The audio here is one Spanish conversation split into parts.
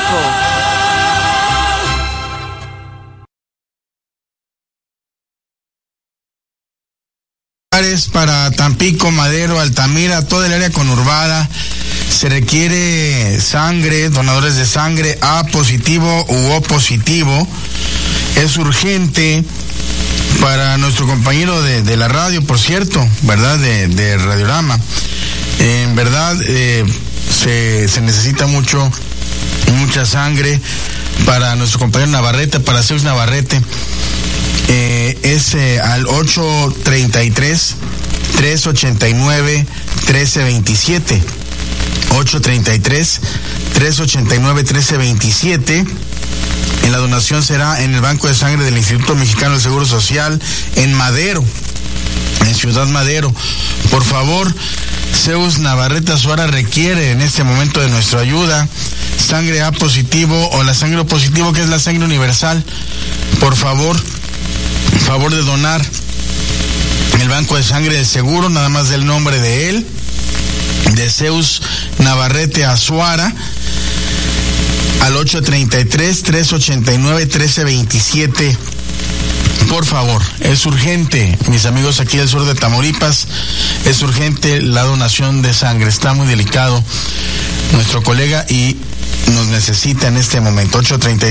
Para Tampico, Madero, Altamira, toda el área conurbada, se requiere sangre, donadores de sangre A positivo u O positivo. Es urgente para nuestro compañero de la radio, por cierto, ¿verdad? De Radiorama. En verdad, se necesita mucha sangre para nuestro compañero Navarrete, para Zeus Navarrete. Es al 833-389-1327. 833-389-1327. La donación será en el Banco de Sangre del Instituto Mexicano del Seguro Social en Madero, en Ciudad Madero. Por favor, Zeus Navarrete Azuara requiere en este momento de nuestra ayuda. Sangre A positivo o la sangre O positivo, que es la sangre universal. Por favor de donar. El Banco de Sangre del Seguro, nada más del nombre de él, de Zeus Navarrete Azuara, al 833-389-1327. Por favor, es urgente, mis amigos aquí del sur de Tamaulipas, es urgente la donación de sangre. Está muy delicado nuestro colega y nos necesita en este momento.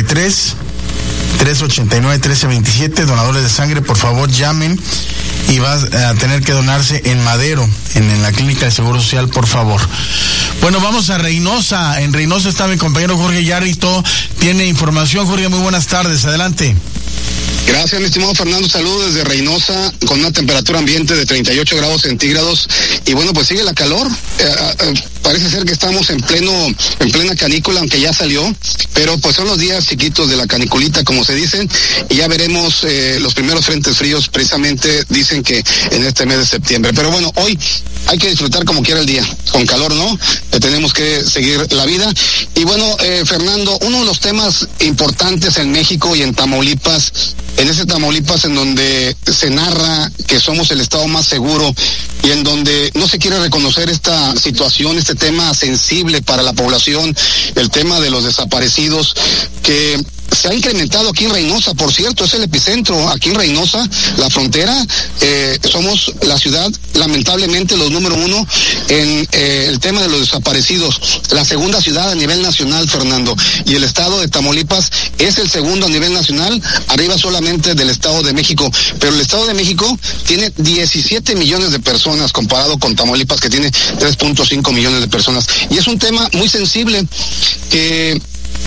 833-389-1327, donadores de sangre, por favor llamen, y va a tener que donarse en Madero, en la clínica de Seguro Social, por favor. Bueno, vamos a Reynosa. En Reynosa está mi compañero Jorge Yarrito, tiene información. Jorge, muy buenas tardes, adelante. Gracias, mi estimado Fernando. Saludos desde Reynosa, con una temperatura ambiente de 38 grados centígrados. Y bueno, pues sigue la calor. Parece ser que estamos en plena canícula, aunque ya salió, pero pues son los días chiquitos de la caniculita, como se dicen, y ya veremos los primeros frentes fríos, precisamente dicen que en este mes de septiembre. Pero bueno, hoy hay que disfrutar como quiera el día, con calor, ¿no? Tenemos que seguir la vida. Y bueno, Fernando, uno de los temas importantes en México y en Tamaulipas, en ese Tamaulipas en donde se narra que somos el estado más seguro y en donde no se quiere reconocer esta situación, este tema sensible para la población, el tema de los desaparecidos, que se ha incrementado aquí en Reynosa, por cierto, es el epicentro aquí en Reynosa, la frontera. Somos la ciudad, lamentablemente, los número uno en el tema de los desaparecidos, la segunda ciudad a nivel nacional, Fernando, y el estado de Tamaulipas es el segundo a nivel nacional, arriba solamente del Estado de México, pero el Estado de México tiene 17 millones de personas comparado con Tamaulipas, que tiene 3.5 millones de personas, y es un tema muy sensible que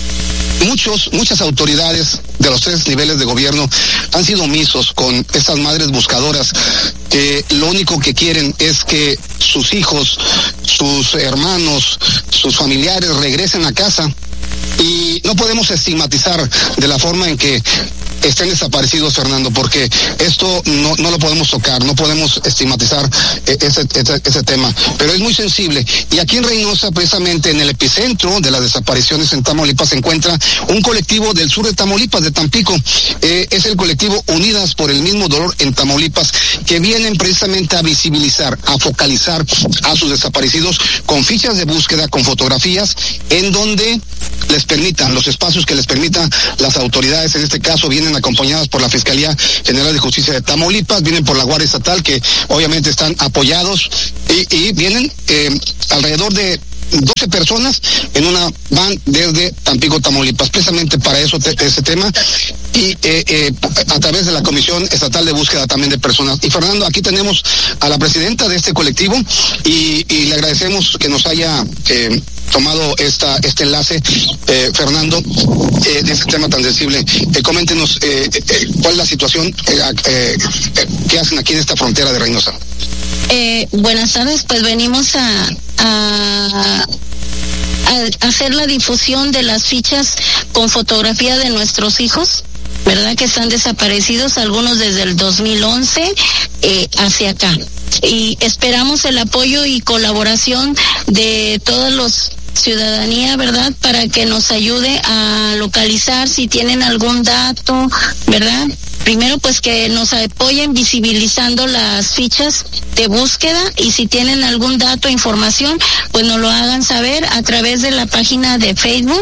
muchas autoridades de los tres niveles de gobierno han sido omisos con estas madres buscadoras que lo único que quieren es que sus hijos, sus hermanos, sus familiares regresen a casa, y no podemos estigmatizar de la forma en que estén desaparecidos, Fernando, porque esto no lo podemos tocar, no podemos estigmatizar ese tema, pero es muy sensible. Y aquí en Reynosa, precisamente en el epicentro de las desapariciones en Tamaulipas, se encuentra un colectivo del sur de Tamaulipas, de Tampico. Es el colectivo Unidas por el Mismo Dolor en Tamaulipas, que vienen precisamente a visibilizar, a focalizar a sus desaparecidos con fichas de búsqueda, con fotografías, en donde les permitan, los espacios que les permitan las autoridades, en este caso vienen acompañadas por la Fiscalía General de Justicia de Tamaulipas, vienen por la Guardia Estatal, que obviamente están apoyados, y vienen alrededor de 12 personas en una van desde Tampico, Tamaulipas, precisamente para eso, ese tema, y a través de la Comisión Estatal de Búsqueda también de Personas. Y Fernando, aquí tenemos a la presidenta de este colectivo, y le agradecemos que nos haya tomado este enlace, Fernando, de este tema tan sensible. Coméntenos cuál es la situación que hacen aquí en esta frontera de Reynosa. Buenas tardes, pues venimos a hacer la difusión de las fichas con fotografía de nuestros hijos, ¿verdad? Que están desaparecidos, algunos desde el 2011 hacia acá. Y esperamos el apoyo y colaboración de todos los ciudadanía, ¿verdad? Para que nos ayude a localizar si tienen algún dato, ¿verdad? Primero, pues que nos apoyen visibilizando las fichas de búsqueda, y si tienen algún dato, información, pues nos lo hagan saber a través de la página de Facebook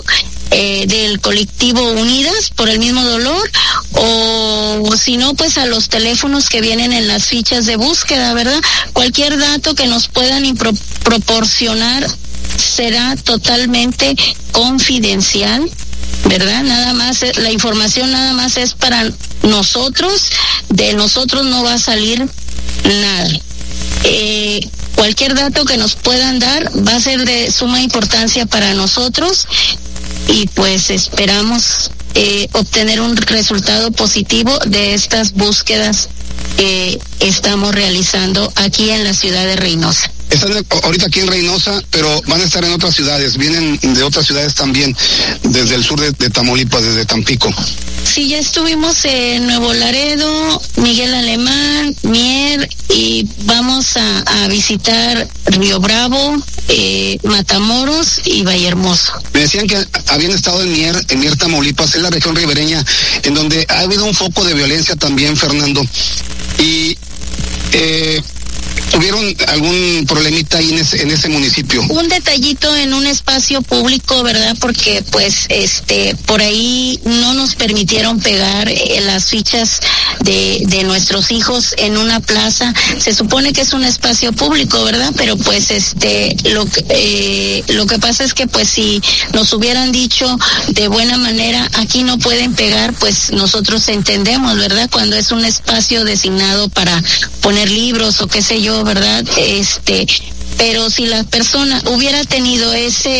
del colectivo Unidas por el mismo dolor, o si no, pues a los teléfonos que vienen en las fichas de búsqueda, ¿verdad? Cualquier dato que nos puedan proporcionar será totalmente confidencial, ¿verdad? Nada más, la información nada más es para nosotros, de nosotros no va a salir nada. Cualquier dato que nos puedan dar va a ser de suma importancia para nosotros y pues esperamos obtener un resultado positivo de estas búsquedas que estamos realizando aquí en la ciudad de Reynosa. Están ahorita aquí en Reynosa, pero van a estar en otras ciudades, vienen de otras ciudades también, desde el sur de Tamaulipas, desde Tampico. Sí, ya estuvimos en Nuevo Laredo, Miguel Alemán, Mier, y vamos a visitar Río Bravo, Matamoros y Vallehermoso. Me decían que habían estado en Mier, Tamaulipas, en la región ribereña, en donde ha habido un foco de violencia también, Fernando, y ¿tuvieron algún problemita ahí en ese municipio? Un detallito en un espacio público, ¿verdad? Porque pues por ahí no nos permitieron pegar las fichas de nuestros hijos en una plaza. Se supone que es un espacio público, ¿verdad? Pero pues lo que pasa es que pues si nos hubieran dicho de buena manera, aquí no pueden pegar, pues nosotros entendemos, ¿verdad? Cuando es un espacio designado para poner libros o qué sé yo, ¿verdad? Pero si la persona hubiera tenido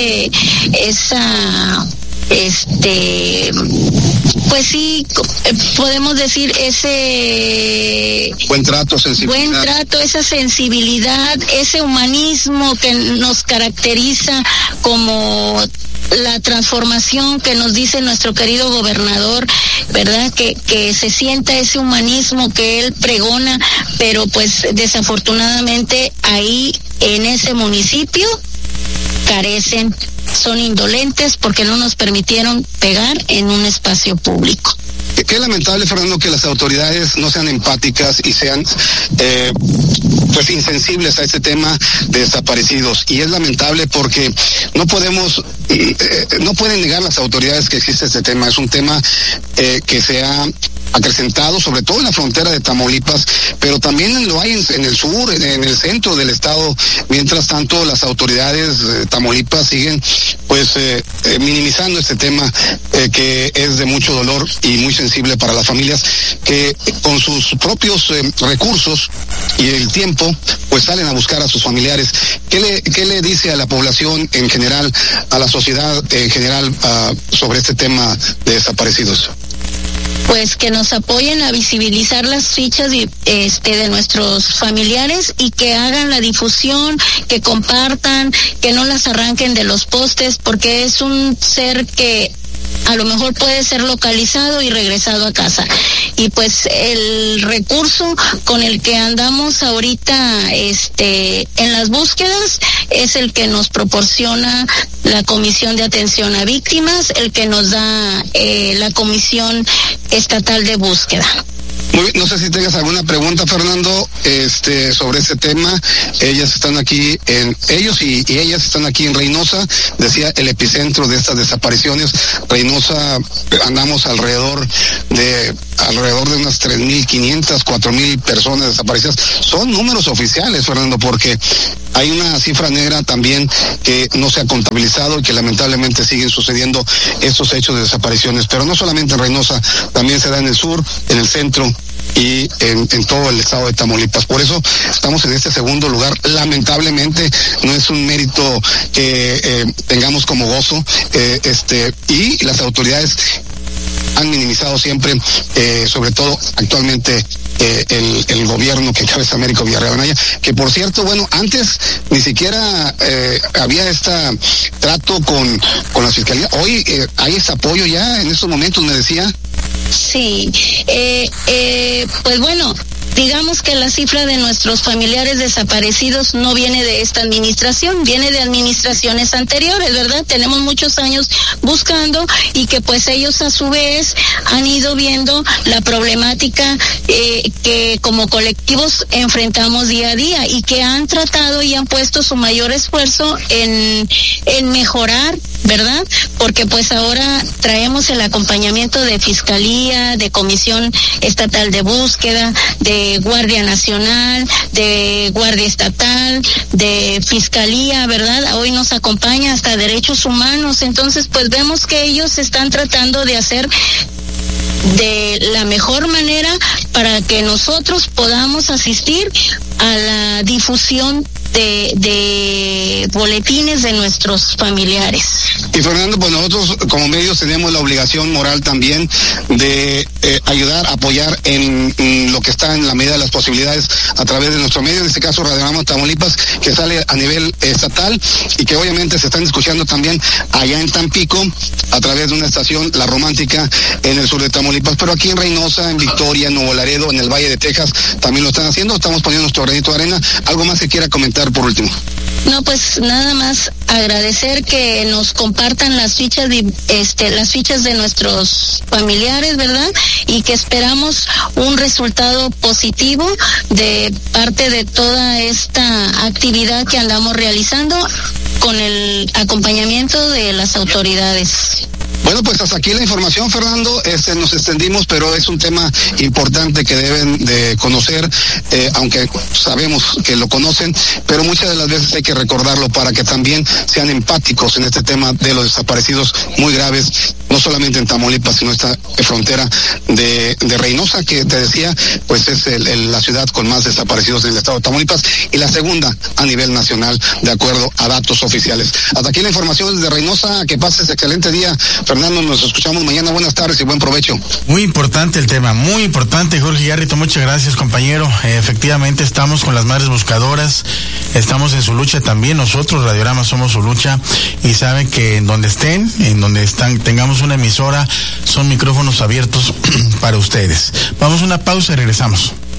pues sí, podemos decir ese buen trato, esa sensibilidad, ese humanismo que nos caracteriza como la transformación que nos dice nuestro querido gobernador, ¿verdad? Que se sienta ese humanismo que él pregona, pero pues desafortunadamente ahí en ese municipio carecen, son indolentes porque no nos permitieron pegar en un espacio público. Qué lamentable, Fernando, que las autoridades no sean empáticas y sean pues insensibles a este tema de desaparecidos. Y es lamentable porque no pueden negar las autoridades que existe este tema. Es un tema que se ha acrecentado, sobre todo en la frontera de Tamaulipas, pero también lo hay en el sur, en el centro del estado. Mientras tanto, las autoridades de Tamaulipas siguen pues minimizando este tema que es de mucho dolor y muy sensible para las familias, que con sus propios recursos y el tiempo pues salen a buscar a sus familiares. ¿Qué le dice a la población en general, a la sociedad en general sobre este tema de desaparecidos? Pues que nos apoyen a visibilizar las fichas de nuestros familiares y que hagan la difusión, que compartan, que no las arranquen de los postes, porque es un ser que a lo mejor puede ser localizado y regresado a casa. Y pues el recurso con el que andamos ahorita en las búsquedas es el que nos proporciona la Comisión de Atención a Víctimas, el que nos da la Comisión Estatal de Búsqueda. Muy bien, no sé si tengas alguna pregunta, Fernando, sobre este tema. Ellos y ellas están aquí en Reynosa, decía, el epicentro de estas desapariciones. Reynosa, andamos alrededor de unas 3.500, 4.000 personas desaparecidas. Son números oficiales, Fernando, porque hay una cifra negra también que no se ha contabilizado y que lamentablemente siguen sucediendo estos hechos de desapariciones. Pero no solamente en Reynosa, también se da en el sur, en el centro y en todo el estado de Tamaulipas. Por eso estamos en este segundo lugar. Lamentablemente no es un mérito que tengamos como gozo, y las autoridades han minimizado siempre, sobre todo actualmente el gobierno que encabeza Américo Villarreal Anaya, que por cierto, bueno, antes ni siquiera había este trato con la fiscalía. Hoy hay este apoyo ya en estos momentos, me decía. Sí, pues bueno, digamos que la cifra de nuestros familiares desaparecidos no viene de esta administración, viene de administraciones anteriores, ¿verdad? Tenemos muchos años buscando y que pues ellos a su vez han ido viendo la problemática que como colectivos enfrentamos día a día y que han tratado y han puesto su mayor esfuerzo en mejorar, ¿verdad? Porque pues ahora traemos el acompañamiento de Fiscalía, de Comisión Estatal de Búsqueda, de Guardia Nacional, de Guardia Estatal, de Fiscalía, ¿verdad? Hoy nos acompaña hasta Derechos Humanos, entonces pues vemos que ellos están tratando de hacer de la mejor manera para que nosotros podamos asistir a la difusión de boletines de nuestros familiares. Y Fernando, pues nosotros como medios tenemos la obligación moral también de ayudar, apoyar en lo que está en la medida de las posibilidades a través de nuestro medio, en este caso Radiorama Tamaulipas, que sale a nivel estatal y que obviamente se están escuchando también allá en Tampico a través de una estación, La Romántica, en el sur de Tamaulipas, pero aquí en Reynosa, en Victoria, en Nuevo Laredo, en el Valle de Texas, también lo están haciendo. Estamos poniendo nuestro granito de arena. ¿Algo más que quiera comentar por último? No, pues nada más agradecer que nos compartan las fichas de nuestros familiares, ¿verdad? Y que esperamos un resultado positivo de parte de toda esta actividad que andamos realizando con el acompañamiento de las autoridades. Bueno, pues hasta aquí la información, Fernando. Nos extendimos, pero es un tema importante que deben de conocer, aunque sabemos que lo conocen, pero muchas de las veces hay que recordarlo para que también sean empáticos en este tema de los desaparecidos muy graves, no solamente en Tamaulipas, sino esta frontera de Reynosa, que te decía, pues es la ciudad con más desaparecidos en el estado de Tamaulipas y la segunda a nivel nacional, de acuerdo a datos oficiales. Hasta aquí la información desde Reynosa. Que pases excelente día, Fernando. Nos escuchamos mañana. Buenas tardes y buen provecho. Muy importante el tema, muy importante, Jorge Garrito. Muchas gracias, compañero. Efectivamente estamos con las madres buscadoras, estamos en su lucha también. Nosotros, Radiorama, somos su lucha, y saben que en donde estén, tengamos una emisora, son micrófonos abiertos para ustedes. Vamos a una pausa y regresamos.